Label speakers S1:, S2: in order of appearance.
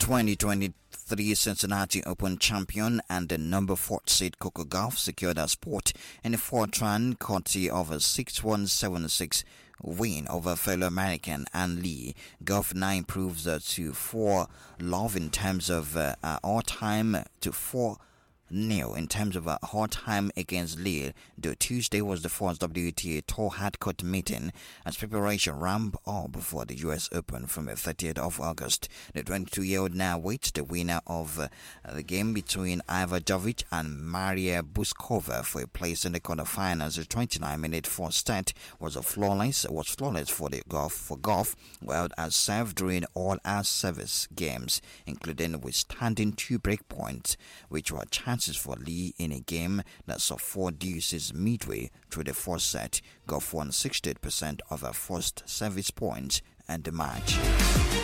S1: 2023 Cincinnati Open champion and the number 4 seed Coco Gauff secured a spot in the fourth round courtesy of a 6-1, 7-6 win over fellow American Ann Lee. Gauff now improves to 4-love in terms of all-time to 4-0 in terms of all-time against Lee. The Tuesday was the first WTA Tour hardcourt meeting as preparation ramp up for the US Open from the 30th of August. The 22-year-old now waits the winner of the game between Iva Dovic and Maria Buskova for a place in the quarterfinals. The 29-minute first set was flawless for Gauff, while as served during all our service games, including withstanding 2 break points, which were chances for Lee in a game that saw 4 deuces midway through the first set. Gauff won 68% of her first service points and the match.